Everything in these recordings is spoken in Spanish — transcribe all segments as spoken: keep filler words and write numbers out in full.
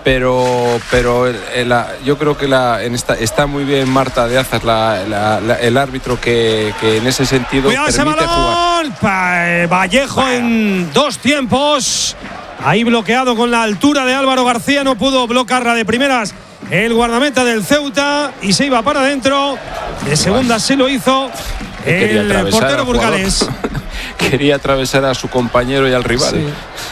pero pero el, el, yo creo que la, en esta, está muy bien Marta de Azas, la, la, la, el árbitro que, que en ese sentido Cuidado permite ese balón. jugar. Vallejo Vaya. En dos tiempos. Ahí bloqueado con la altura de Álvaro García, no pudo bloquearla de primeras el guardameta del Ceuta y se iba para adentro. De segunda sí lo hizo el portero burgalés. Quería atravesar a su compañero y al rival. Sí.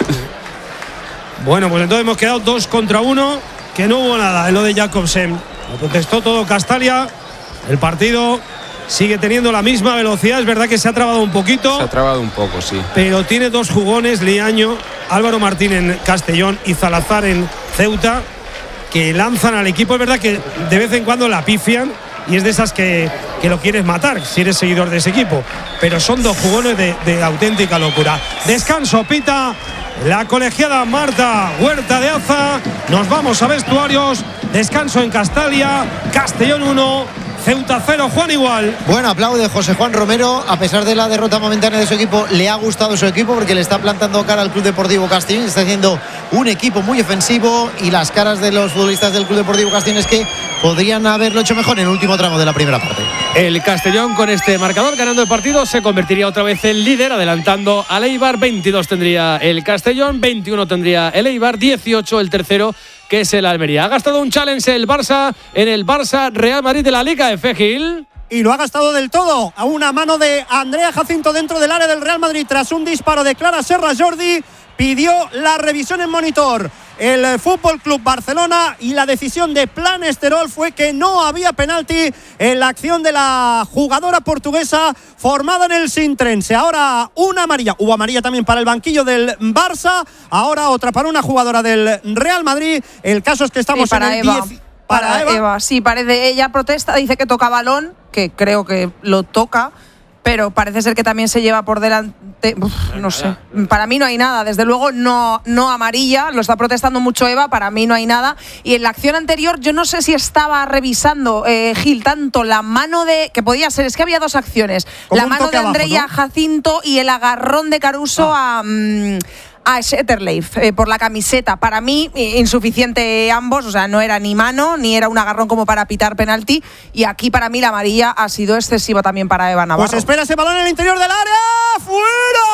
Bueno, pues entonces hemos quedado dos contra uno, que no hubo nada en lo de Jacobsen. Lo protestó todo Castalia. El partido sigue teniendo la misma velocidad. Es verdad que se ha trabado un poquito. Se ha trabado un poco, sí. Pero tiene dos jugones, Liaño, Álvaro Martín en Castellón y Salazar en Ceuta, que lanzan al equipo. Es verdad que de vez en cuando la pifian y es de esas que, que lo quieres matar si eres seguidor de ese equipo. Pero son dos jugones de, de auténtica locura. Descanso, pita la colegiada Marta Huerta de Aza. Nos vamos a vestuarios. Descanso en Castalia. Castellón uno, Ceuta cero. Juan igual. Bueno, aplaude José Juan Romero. A pesar de la derrota momentánea de su equipo, le ha gustado su equipo porque le está plantando cara al Club Deportivo Castellón. Está haciendo un equipo muy ofensivo y las caras de los futbolistas del Club Deportivo Castellón es que podrían haberlo hecho mejor en el último tramo de la primera parte. El Castellón, con este marcador ganando el partido, se convertiría otra vez en líder, adelantando al Eibar. veintidós tendría el Castellón, veintiuno tendría el Eibar, dieciocho el tercero, que es el Almería. Ha gastado un challenge el Barça en el Barça Real Madrid de la Liga F. Gil. Y lo ha gastado del todo a una mano de Andrea Jacinto dentro del área del Real Madrid tras un disparo de Clara Serra. Jordi pidió la revisión en monitor el Fútbol Club Barcelona y la decisión de Plan Esterol fue que no había penalti en la acción de la jugadora portuguesa formada en el Sintrense. Ahora una amarilla, hubo amarilla también para el banquillo del Barça, ahora otra para una jugadora del Real Madrid. El caso es que estamos sí, para en el Eva. diez. Para, para Eva. Eva, sí, parece, ella protesta, dice que toca balón, que creo que lo toca, pero parece ser que también se lleva por delante. Uf, no sé. Para mí no hay nada. Desde luego no, no amarilla. Lo está protestando mucho Eva. Para mí no hay nada. Y en la acción anterior, yo no sé si estaba revisando eh, Gil tanto la mano de. Que podía ser, es que había dos acciones. La mano de Andrea abajo, ¿no? Jacinto y el agarrón de Caruso ah. a. Mmm, a Schetterleif eh, por la camiseta. Para mí, insuficiente ambos, o sea, no era ni mano, ni era un agarrón como para pitar penalti, y aquí para mí la amarilla ha sido excesiva también para Eva Navarro. Pues espera ese balón en el interior del área, ¡fuera!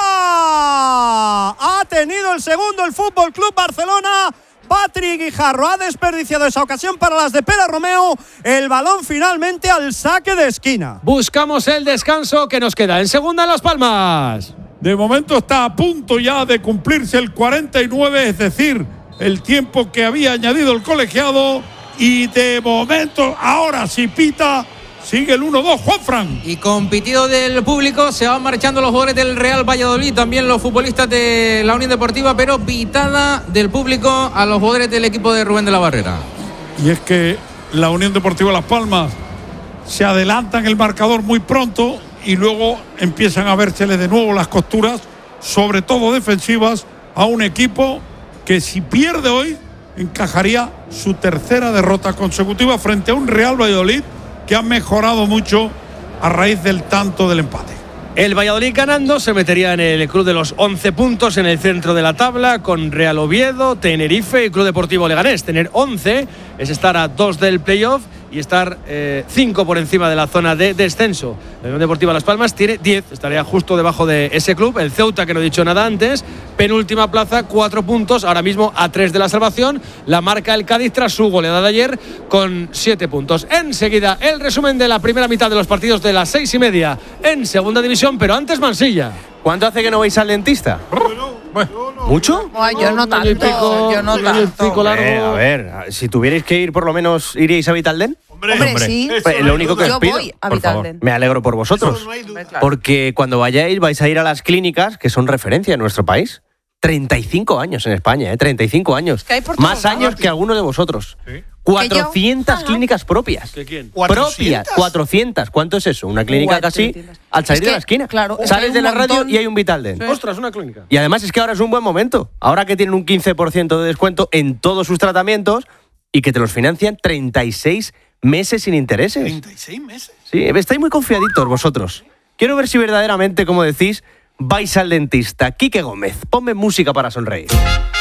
Ha tenido el segundo el Fútbol Club Barcelona. Patrick Guijarro ha desperdiciado esa ocasión para las de Pera Romeo. El balón finalmente al saque de esquina. Buscamos el descanso que nos queda en segunda en Las Palmas. De momento está a punto ya de cumplirse el cuarenta y nueve, es decir, el tiempo que había añadido el colegiado. Y de momento, ahora sí pita, sigue el uno dos, Juanfran. Y con pitido del público se van marchando los jugadores del Real Valladolid, también los futbolistas de la Unión Deportiva, pero pitada del público a los jugadores del equipo de Rubén de la Barrera. Y es que la Unión Deportiva Las Palmas se adelanta en el marcador muy pronto y luego empiezan a vérseles de nuevo las costuras, sobre todo defensivas, a un equipo que si pierde hoy encajaría su tercera derrota consecutiva frente a un Real Valladolid que ha mejorado mucho a raíz del tanto del empate. El Valladolid ganando se metería en el club de los once puntos en el centro de la tabla, con Real Oviedo, Tenerife y Club Deportivo Leganés. Tener once es estar a dos del playoff y estar cinco eh, por encima de la zona de descenso. La Unión Deportiva Las Palmas tiene diez, estaría justo debajo de ese club. El Ceuta, que no he dicho nada antes, penúltima plaza, cuatro puntos, ahora mismo a tres de la salvación. La marca el Cádiz tras su goleada de ayer con siete puntos. Enseguida el resumen de la primera mitad de los partidos de las seis y media en segunda división, pero antes Mansilla. ¿Cuánto hace que no vais al dentista? Bueno, ¿mucho? Ay, yo no tanto, pico, yo no tanto. Eh, a ver, si tuvierais que ir, por lo menos iríais a Vitalden. Hombre, hombre, sí. Pues lo único que yo os pido, voy a por favor, me alegro por vosotros, porque cuando vayáis vais a ir a las clínicas que son referencia en nuestro país. treinta y cinco años en España, ¿eh? treinta y cinco años. Más años que alguno de vosotros. ¿Sí? cuatrocientas clínicas propias. ¿Qué quién? Propias, cuatrocientas. ¿Cuánto es eso? Una clínica casi al salir es que, de la esquina. Claro, sales de la radio y hay un Vitalden. Sí. Ostras, una clínica. Y además es que ahora es un buen momento. Ahora que tienen un quince por ciento de descuento en todos sus tratamientos y que te los financian treinta y seis meses sin intereses. ¿treinta y seis meses? Sí, estáis muy confiaditos vosotros. Quiero ver si verdaderamente, como decís, vais al dentista. Quique Gómez, ponme música para sonreír.